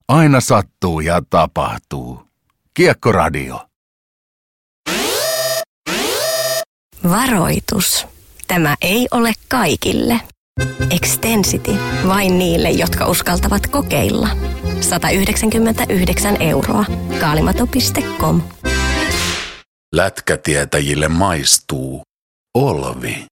Aina sattuu ja tapahtuu. Kiekkoradio. Varoitus. Tämä ei ole kaikille. Extensity vain niille, jotka uskaltavat kokeilla. 199 €. Kaalimato.com. Lätkätietäjille maistuu Olvi.